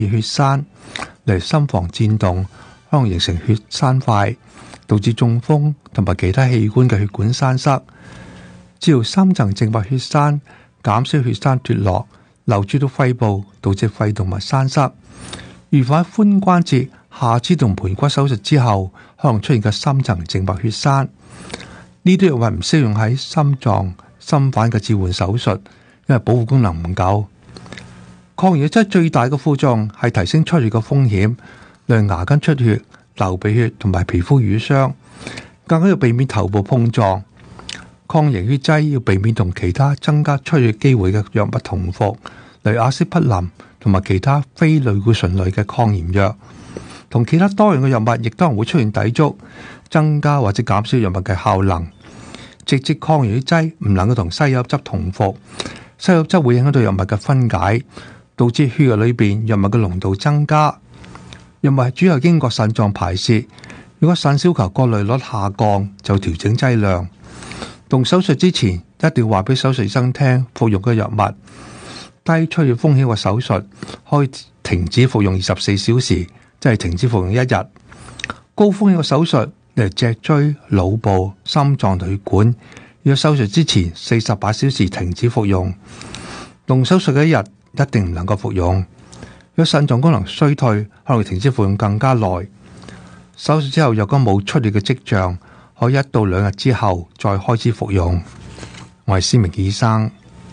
血栓，例如心房顫動，可能形成血栓塊，導致中風同埋其他器官嘅血管栓塞。治療深層靜脈血栓，減少血栓脫落，流注到肺部，導致肺動脈栓塞。預防喺髖關節、下肢同盆骨手術之後可能出現嘅深層靜脈血栓。呢啲藥物唔適用喺心臟、心瓣嘅置換手術，因為保護功能唔夠。抗凝劑最大嘅副作用係提升出血嘅風險，例如牙根出血、流鼻血同埋皮膚瘀傷，更加要避免頭部碰撞。抗凝血劑要避免同其他增加出血機會嘅藥物同服，例如阿司匹林同埋其他非類固醇類嘅抗炎藥，同其他多樣嘅藥物亦都可能會出現抵觸，增加或者減少藥物嘅效能。直接抗凝血劑唔能夠同西柚汁同服，西柚汁會影響到藥物嘅分解，導致血液裏邊藥物嘅濃度增加。藥物係主要經過腎臟排泄，如果腎小球過濾率下降，就調整劑量。動手術之前一定要話俾手術醫生聽服用嘅藥物。低出血風險嘅手術可以停止服用24小時，即係停止服用1日。高風險嘅手術例如脊椎、腦部、心臟同血管，要手術之前48小時停止服用。動手術嘅1日一定唔能夠服用。如果腎臟功能衰退，可能停止服用更加耐。手術之後若果冇出血嘅跡象，可以1到2日之後再開始服用。我係施明醫生。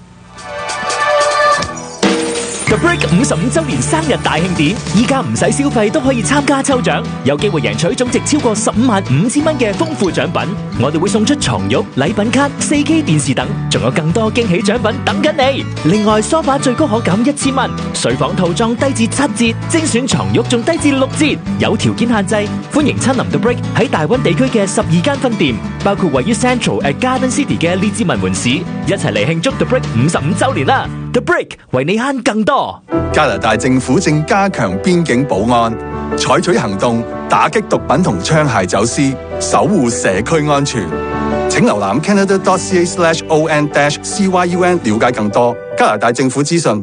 The Brick 55周年生日大慶典，依家唔使消費都可以參加抽獎，有機會贏取總值超過155000蚊嘅豐富獎品。我哋會送出床褥、禮品卡、4K 電視等，仲有更多驚喜獎品等緊你。另外，梳化最高可減1000蚊，睡房套裝低至7折，精選床褥仲低至6折。有條件限制，歡迎親臨 The Brick 喺大灣地區嘅12間分店，包括位於 Central at Garden City 嘅列治文門市，一齊嚟慶祝 The Brick 55周年啦！ The Brick 為你慳更多。 加拿大政府正加強邊境保安，採取行動打擊毒品同槍械走私，守護社區安全。請瀏覽 canada.ca/on-cyun 了解更多加拿大政府資訊。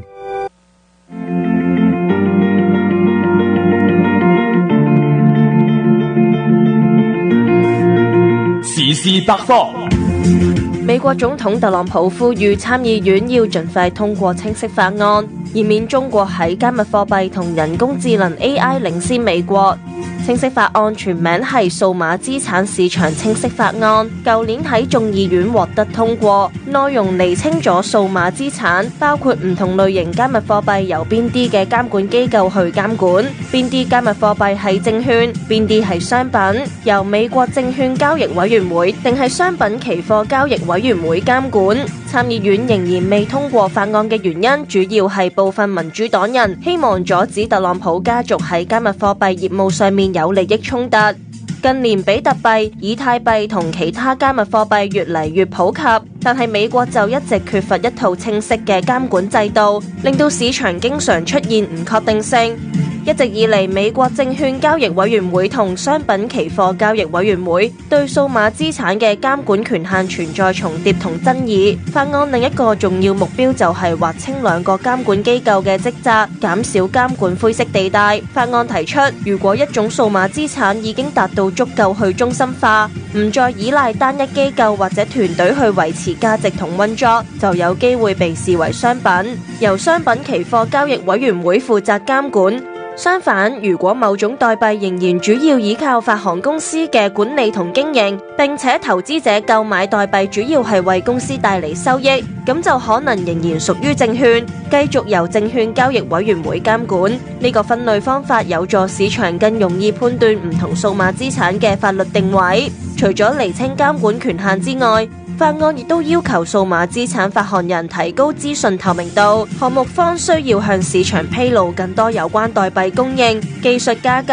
時事百科。 美國總統特朗普呼籲參議院要盡快通過清晰法案，以免中國喺加密貨幣同人工智能 AI 領先美國。清晰法案全名係數碼資產市場清晰法案，舊年喺眾議院獲得通過，內容釐清咗數碼資產包括唔同類型加密貨幣由邊啲嘅監管機構去監管，邊啲加密貨幣係證券，邊啲係商品，由美國證券交易委員會定係商品期貨交易委員會監管。參議院仍然未通過法案嘅原因，主要係部分民主黨人希望阻止特朗普家族喺加密貨幣業務上面有利益衝突。近年比特幣、以太幣同其他加密貨幣越嚟越普及，但係美國就一直缺乏一套清晰嘅監管制度，令到市場經常出現唔確定性。一直以嚟，美國證券交易委員會同商品期貨交易委員會對數碼資產嘅監管權限存在重疊同爭議。法案另一個重要目標就係劃清兩個監管機構嘅職責，減少監管灰色地帶。法案提出，如果一種數碼資產已經達到足夠去中心化，唔再依賴單一機構或者團隊去維持價值同運作，就有機會被視為商品，由商品期貨交易委員會負責監管。相反，如果某種代幣仍然主要依靠發行公司嘅管理同經營，並且投資者購買代幣主要係為公司帶嚟收益，咁就可能仍然屬於證券，繼續由證券交易委員會監管。呢個分類方法有助市場更容易判斷唔同數碼資產嘅法律定位。除咗釐清監管權限之外，法案亦都要求數碼資產發行人提高資訊透明度，項目方需要向市場披露更多有關代幣供應、技術架構、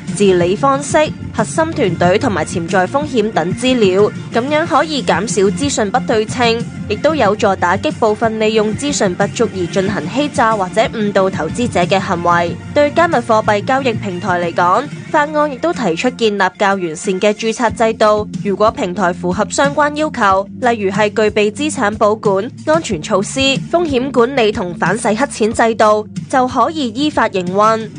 治理方式、核心團隊同埋潛在風險等資料，咁樣可以減少資訊不對稱，亦都有助打擊部分利用資訊不足而進行欺詐或者誤導投資者嘅行為。對加密貨幣交易平台嚟講，法案亦都提出建立較完善嘅註冊制度。如果平台符合相關要求，例如係具備資產保管、安全措施、風險管理同反洗黑錢制度，就可以依法營運。